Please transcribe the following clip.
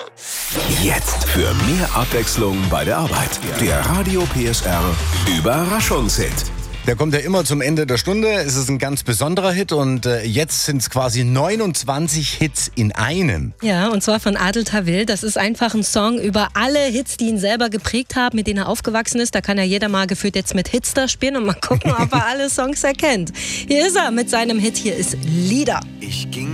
Jetzt für mehr Abwechslung bei der Arbeit. Der Radio PSR Überraschungshit. Der kommt ja immer zum Ende der Stunde. Es ist ein ganz besonderer Hit und jetzt sind es quasi 29 Hits in einem. Ja, und zwar von Adel Tawil. Das ist einfach ein Song über alle Hits, die ihn selber geprägt haben, mit denen er aufgewachsen ist. Da kann ja jeder mal gefühlt jetzt mit Hitster spielen und mal gucken, ob er alle Songs erkennt. Hier ist er mit seinem Hit. Hier ist Lieder. Ich ging